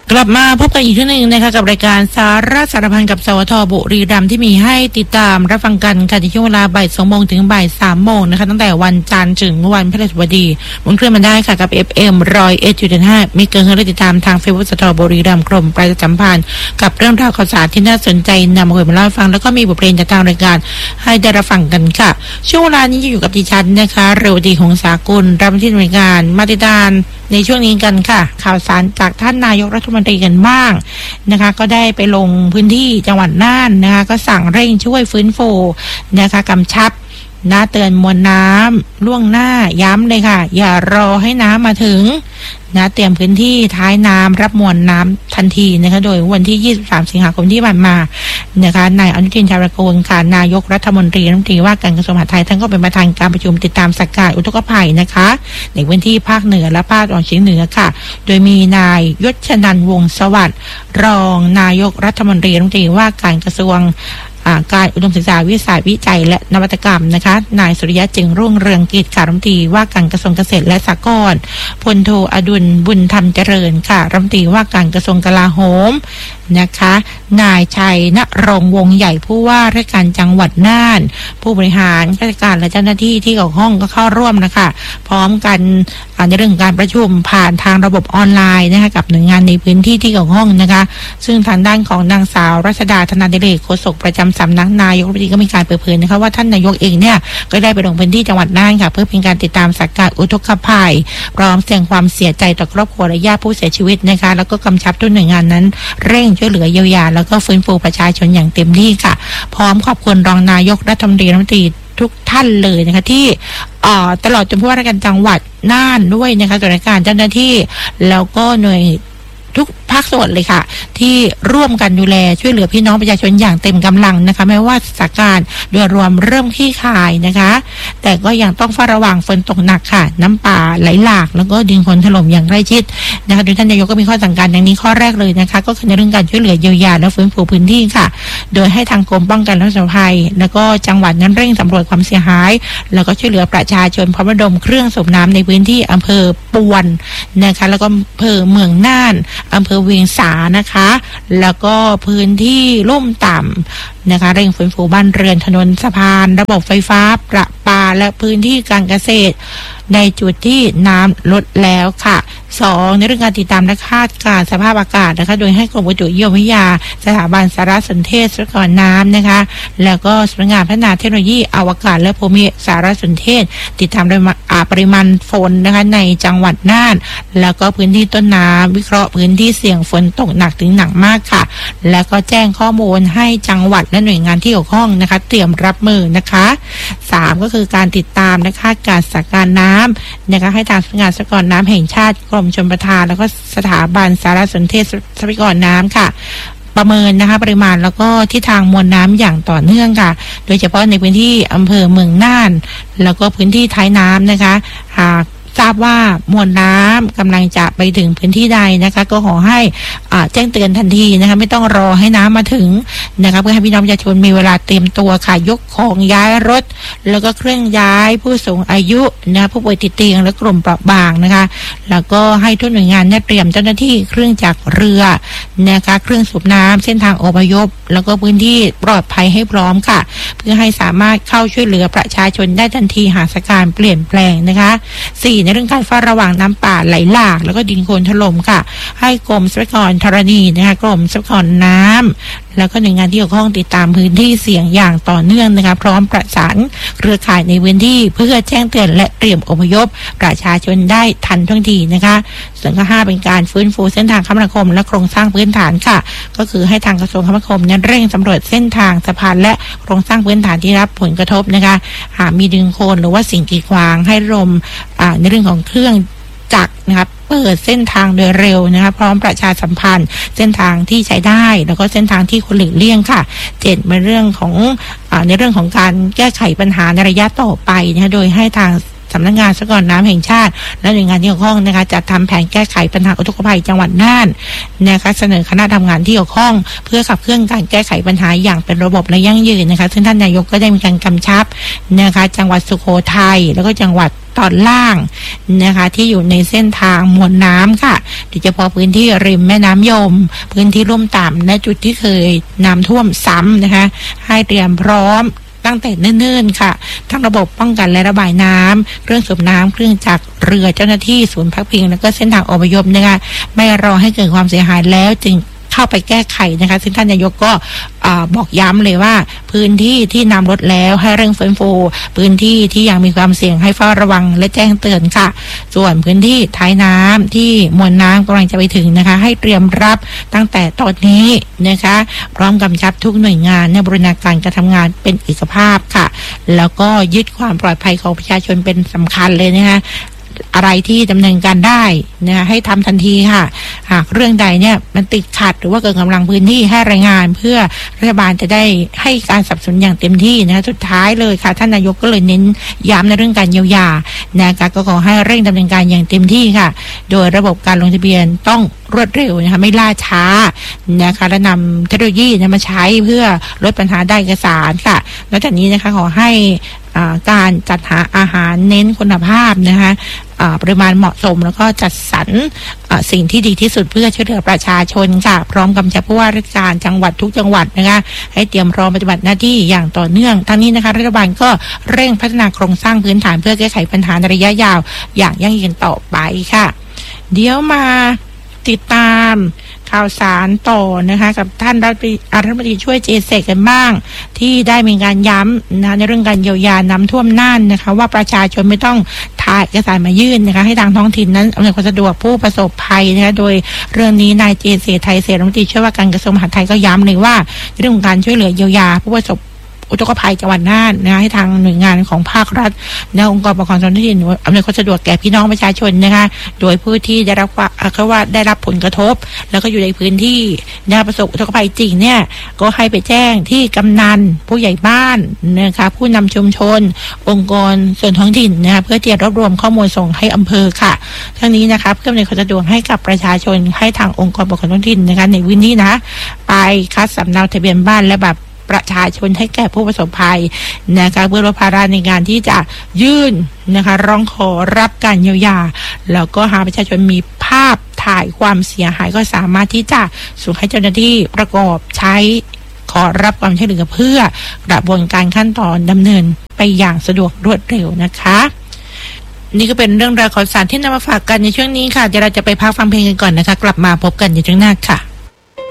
กลับมาพบกันอีกทีหนึ่งนะคะกับรายการสาระสารพันกับสวทบุรีรัมย์ที่มีให้ติดตามรับฟังกันค่ะในช่วงเวลาบ่าย2 โมงถึงบ่าย3 โมงนะคะตั้งแต่วันจันทร์ถึงวันพฤหัสบดีบนเครื่องมันได้ค่ะกับ FM 101.5มีเกินให้ติดตามทาง Facebook สวทบุรีรัมย์กรมประชาสัมพันธ์กับเรื่องราวข่าวสารที่น่าสนใจนำมาคุยมาเล่าฟังแล้วก็มีบทเพลงจากทางรายการให้ได้รับฟังกันค่ะช่วงเวลานี้จะอยู่กับดิฉันนะคะเรวดีหงสากุลรับที่หน่วยงานมาติดตามในช่วงนี้กันค่ะข่าวสารจากท่านนายกรัฐมนตรีกันบ้างนะคะก็ได้ไปลงพื้นที่จังหวัดน่านนะคะก็สั่งเร่งช่วยฟื้นฟูนะคะกำชับเตือนมวลน้ำล่วงหน้าย้ำเลยค่ะอย่ารอให้น้ำมาถึงเตรียมพื้นที่ท้ายน้ำรับมวลน้ำทันทีนะคะโดยวันที่23 สิงหาคมที่ผ่านมานะคะนายอนุทินชาญวิรากูลค่ะนายกรัฐมนตรีว่าการกระทรวงมหาดไทยท่านก็เป็นประธานการประชุมติดตามสถานการณ์อุทกภัยนะคะในพื้นที่ภาคเหนือและภาคตะวันออกเฉียงเหนือค่ะโดยมีนายยศชนันท์วงศ์สวัสดิ์รองนายกรัฐมนตรีว่าการกระทรวงการอุดมศึกษาวิทยาวิจัยและนวัตกรรมนะคะนายสุริยะจึงรุ่งเรืองกิจค่ะรัฐมนตรีว่าการกระทรวงเกษตรและสหกรณ์พลโทอดุลบุญธรรมเจริญค่ะรัฐมนตรีว่าการกระทรวงกลาโหมนะคะนายชัยณรงค์วงใหญ่ผู้ว่าราชการจังหวัดน่านผู้บริหารข้าราชการและเจ้าหน้าที่ที่เกี่ยวข้องก็เข้าร่วมนะคะพร้อมกันในเรื่องการประชุมผ่านทางระบบออนไลน์นะคะกับหน่วยงานในพื้นที่ที่เกี่ยวข้องนะคะซึ่งทางด้านของนางสาวรัชดาธนาดิเรกโฆษกประจำสำนักนายกรัฐมนตรีก็มีการเปิดเผยนะคะว่าท่านนายกเองเนี่ยก็ได้ไปลงพื้นที่จังหวัดน่านค่ะเพื่อเป็นการติดตามสถานการณ์อุทกภัยพร้อมแสดงความเสียใจต่อครอบครัวและญาติผู้เสียชีวิตนะคะแล้วก็กำชับทุกหน่วยงานนั้นเร่งช่วยเหลือเยียวยาแล้วก็ฟื้นฟูประชาชนอย่างเต็มที่ค่ะพร้อมขอบคุณรองนายกรัฐมนตรีทุกท่านเลยนะคะที่ตลอดจนผู้ว่าราชการจังหวัดน่านด้วยนะคะส่วนราชการเจ้าหน้าที่แล้วก็หน่วยทุกภาคส่วนเลยค่ะที่ร่วมกันดูแลช่วยเหลือพี่น้องประชาชนอย่างเต็มกำลังนะคะแม้ว่าสถานการณ์โดยรวมเริ่มคลี่คลายนะคะแต่ก็ยังต้องเฝ้าระวังฝนตกหนักค่ะน้ำป่าไหลหลากแล้วก็ดินโคลนถล่มอย่างใกล้ชิดนะคะโดยท่านนายกก็มีข้อสั่งการอย่างนี้ข้อแรกเลยนะคะก็คือในเรื่องการช่วยเหลือเยียวยาและฟื้นฟูพื้นที่ค่ะโดยให้ทางกรมป้องกันและบรรเทาภัยแล้วก็จังหวัดนั้นเร่งสำรวจความเสียหายแล้วก็ช่วยเหลือประชาชนพร้อมระดมเครื่องสูบน้ำในพื้นที่อำเภอปวนนะคะแล้วก็อำเภอเมืองน่านอำเภอเวียงสานะคะแล้วก็พื้นที่ลุ่มต่ำนะคะเร่งฟื้นฟูบ้านเรือนถนนสะพานระบบไฟฟ้าประปาและพื้นที่การเกษตรในจุดที่น้ำลดแล้วค่ะ2ในเรื่องการติดตามและคาดการณ์สภาพอากาศนะคะโดยให้กรมอุตุนิยมวิทยาสถาบันสารสนเทศทรัพยากรน้ำนะคะแล้วก็สำนักงานพัฒนาเทคโนโลยีอวกาศและภูมิสารสนเทศติดตามปริมาณฝนนะคะในจังหวัดน่านแล้วก็พื้นที่ต้นน้ำวิเคราะห์พื้นที่เสี่ยงฝนตกหนักถึงหนักมากค่ะแล้วก็แจ้งข้อมูลให้จังหวัดและหน่วยงานที่เกี่ยวข้องนะคะเตรียมรับมือนะคะ3ก็คือการติดตามและคาดการณ์สถานการณ์น้ำนะคะให้ทางสำนักงานทรัพยากรน้ำแห่งชาติกรมชลประทานแล้วก็สถาบันสารสนเทศทรัพยากรน้ำค่ะประเมินนะคะปริมาณแล้วก็ทิศทางมวลน้ำอย่างต่อเนื่องค่ะโดยเฉพาะในพื้นที่อำเภอเมืองน่านแล้วก็พื้นที่ท้ายน้ำนะคะหากทราบว่ามวลน้ำกำลังจะไปถึงพื้นที่ใดนะคะก็ขอให้แจ้งเตือนทันทีนะคะไม่ต้องรอให้น้ำมาถึงนะคะเพื่อให้พี่น้องประชาชนมีเวลาเตรียมตัวค่ะยกของย้ายรถแล้วก็เครื่องย้ายผู้สูงอายุนะผู้ป่วยติดเตียงและกลุ่มเปราะบางนะคะแล้วก็ให้ทุกหน่วยงานเตรียมเจ้าหน้าที่เครื่องจักรเรือนะคะเครื่องสูบน้ำเส้นทางอพยพแล้วก็พื้นที่ปลอดภัยให้พร้อมค่ะเพื่อให้สามารถเข้าช่วยเหลือประชาชนได้ทันทีหากสถานการณ์เปลี่ยนแปลงนะคะ4ในเรื่องการเฝ้าระวังน้ำป่าไหลหลากแล้วก็ดินโคลนถล่มค่ะให้กรมทรัพยากรธรณีนะคะกรมทรัพยากรน้ำแล้วก็หน่วยงานที่เกี่ยวข้องติดตามพื้นที่เสี่ยงอย่างต่อเนื่องนะคะพร้อมประสานเครือข่ายในพื้นที่เพื่อแจ้งเตือนและเตรียมอพยพประชาชนได้ทันท่วงทีนะคะส่วนข้อ5เป็นการฟื้นฟูเส้นทางคมนาคมและโครงสร้างพื้นฐานค่ะก็คือให้ทางกระทรวงคมนาคมนั้นเร่งสำรวจเส้นทางสะพานและโครงสร้างพื้นฐานที่รับผลกระทบนะคะหากมีดินโคลนหรือว่าสิ่งกีดขวางให้รมในเรื่องของเครื่องจักรนะครับเปิดเส้นทางโดยเร็วนะคะพร้อมประชาสัมพันธ์เส้นทางที่ใช้ได้แล้วก็เส้นทางที่ควรหลีกเลี่ยงค่ะ7ในเรื่องของการแก้ไขปัญหาในระยะต่อไปนะคะโดยให้ทางสำนักงานทรัพยากรน้ำแห่งชาติและหน่วยงานที่เกี่ยวข้องนะคะจัดทำแผนแก้ไขปัญหาอุทกภัยจังหวัดน่านนะคะเสนอคณะทำงานที่เกี่ยวข้องเพื่อขับเคลื่อนการแก้ไขปัญหาอย่างเป็นระบบและยั่งยืนนะคะซึ่งท่านนายกก็ได้มีการกำชับนะคะจังหวัดสุโขทัยแล้วก็จังหวัดตอนล่างนะคะที่อยู่ในเส้นทางมวลน้ำค่ะโดยเฉพาะพื้นที่ริมแม่น้ำยมพื้นที่ลุ่มต่ำและจุดที่เคยน้ำท่วมซ้ำนะคะให้เตรียมพร้อมตั้งแต่เนิ่นๆค่ะทั้งระบบป้องกันและระบายน้ำเครื่องสูบน้ำเครื่องจักรเรือเจ้าหน้าที่ศูนย์พักพิงแล้วก็เส้นทางอพยพนะคะไม่รอให้เกิดความเสียหายแล้วจึงเข้าไปแก้ไขนะคะซึ่งท่านนายกก็บอกย้ำเลยว่าพื้นที่ที่น้ำลดแล้วให้เร่งฟื้นฟูพื้นที่ที่ยังมีความเสี่ยงให้เฝ้าระวังและแจ้งเตือนค่ะส่วนพื้นที่ท้ายน้ำที่มวลน้ำกำลังจะไปถึงนะคะให้เตรียมรับตั้งแต่ตอนนี้นะคะพร้อมกำชับทุกหน่วยงานในบูรณาการการทำงานเป็นเอกภาพค่ะแล้วก็ยึดความปลอดภัยของประชาชนเป็นสำคัญเลยนะคะอะไรที่ดำเนินการได้นะให้ทำทันทีค่ะหากเรื่องใดเนี่ยมันติดขัดหรือว่าเกินกำลังพื้นที่ให้รายงานเพื่อรัฐบาลจะได้ให้การสนับสนุนอย่างเต็มที่นะคะสุดท้ายเลยค่ะท่านนายกก็เลยเน้นย้ำในเรื่องการเยียวยานะคะก็ขอให้เร่งดำเนินการอย่างเต็มที่ค่ะโดยระบบการลงทะเบียนต้องรวดเร็วนะคะไม่ล่าช้านะคะและนำเทคโนโลยีมาใช้เพื่อลดปัญหาด้านเอกสารค่ะนอกจากนี้นะคะขอให้การจัดหาอาหารเน้นคุณภาพนะคะปริมาณเหมาะสมแล้วก็จัดสรรสิ่งที่ดีที่สุดเพื่อช่วยเหลือประชาชนค่ะพร้อมกำชับผู้ว่าราชการจังหวัดทุกจังหวัดนะคะให้เตรียมพร้อมปฏิบัติหน้าที่อย่างต่อเนื่องทั้งนี้นะคะรัฐบาลก็เร่งพัฒนาโครงสร้างพื้นฐานเพื่อแก้ไขปัญหาในระยะยาวอย่างยั่งยืนต่อไปค่ะเดี๋ยวมาติดตามข่าวสารต่อนะคะกับท่านรัฐมนตรีช่วยเจเซกกันบ้างที่ได้มีการย้ำนะในเรื่องการเยียวยาน้ำท่วมน่านนะคะว่าประชาชนไม่ต้องถ่ายเอกสารมายื่นนะคะให้ทางท้องถิ่นนั้นอำนวยความสะดวกผู้ประสบภัยนะคะโดยเรื่องนี้นายเจเซไทยเสรัฐมนตรีช่วยว่าการกระทรวงมหาดไทยก็ย้ำเลยว่าเรื่องของการช่วยเหลือเยียวยาผู้ประสบอุทกภัยจังหวัดน่านนะคะให้ทางหน่วยงานของภาครัฐและองค์กรปกครองท้องถิ่นอำนวยความสะดวกแก่พี่น้องประชาชนนะคะโดยผู้ที่ได้รับว่าได้รับผลกระทบแล้วก็อยู่ในพื้นที่ได้ประสบอุทกภัยจริงเนี่ยก็ให้ไปแจ้งที่กำนันผู้ใหญ่บ้านนะคะผู้นำชุมชนองค์กรส่วนท้องถิ่นนะคะเพื่อที่จะรวบรวมข้อมูลส่งให้อำเภอค่ะทั้งนี้นะคะเพื่ออำนวยความสะดวกให้กับประชาชนให้ทางองค์กรปกครองท้องถิ่นนะคะในพื้นที่นะไปคัดสำเนาทะเบียนบ้านและแบบประชาชนให้แก่ผู้ประสบภัยนะคะเพื่อลดภาระในการที่จะยื่นนะคะร้องขอรับการเยียวยาแล้วก็หากประชาชนมีภาพถ่ายความเสียหายก็สามารถที่จะส่งให้เจ้าหน้าที่ประกอบใช้ขอรับความช่วยเหลือเพื่อกระบวนการขั้นตอนดำเนินไปอย่างสะดวกรวดเร็วนะคะนี่ก็เป็นเรื่องราวข่าวสารที่นำมาฝากกันในช่วงนี้ค่ะเดี๋ยวเราจะไปพักฟังเพลงกันก่อนนะคะกลับมาพบกันในช่วงหน้าค่ะ